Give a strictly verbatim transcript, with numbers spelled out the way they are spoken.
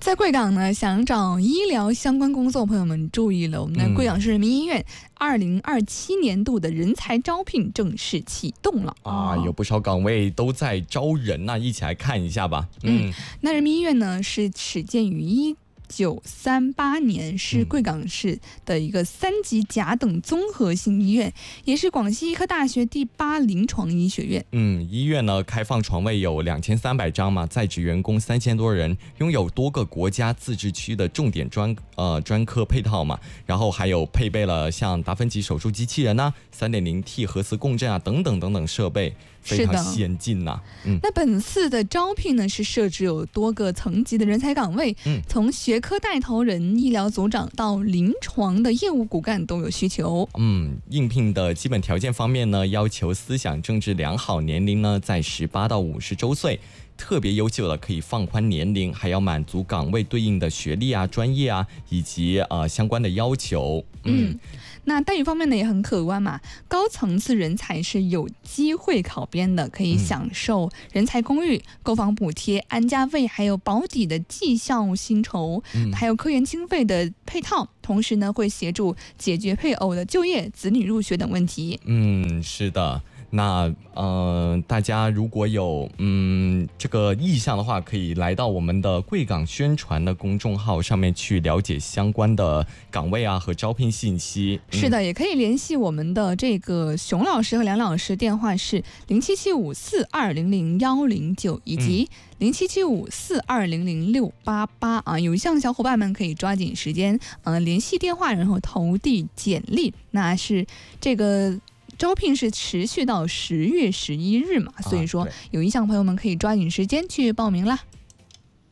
在贵港呢，想找医疗相关工作，朋友们注意了，我们的贵港市人民医院二零二七年度的人才招聘正式启动了啊，有不少岗位都在招人呐、啊，一起来看一下吧。 嗯，那人民医院呢是始建于一九三八年，是贵港市的一个三级甲等综合性医院，也是广西医科大学第八临床医学院。 嗯，医院呢开放床位有两千三百张嘛，在职员工三千多人，拥有多个国家自治区的重点专呃专科配套嘛，然后还有配备了像达芬奇手术机器人啊、三点零 T 核磁共振啊等等等等设备。非常先进呐、啊嗯。那本次的招聘呢是设置有多个层级的人才岗位，嗯，从学科带头人、医疗组长到临床的业务骨干都有需求。 嗯，应聘的基本条件方面呢，要求思想政治良好，年龄呢在十八到五十周岁。特别优秀的可以放宽年龄，还要满足岗位对应的学历啊、专业啊以及呃相关的要求。 嗯，嗯那待遇方面呢也很可观嘛，高层次人才是有机会考编的，可以享受人才公寓、购房补贴、安家费，还有保底的绩效薪酬，嗯、还有科研经费的配套。同时呢，会协助解决配偶的就业、子女入学等问题。 嗯，是的。那呃，大家如果有嗯这个意向的话，可以来到我们的贵港宣传的公众号上面去了解相关的岗位啊和招聘信息。 嗯、是的，也可以联系我们的这个熊老师和梁老师，电话是零七七五四二零零幺零九以及零七七五四二零零六八八啊。有意向小伙伴们可以抓紧时间呃联系电话，然后投递简历。那是这个。招聘是持续到十月十一日嘛，所以说有意向朋友们可以抓紧时间去报名啦。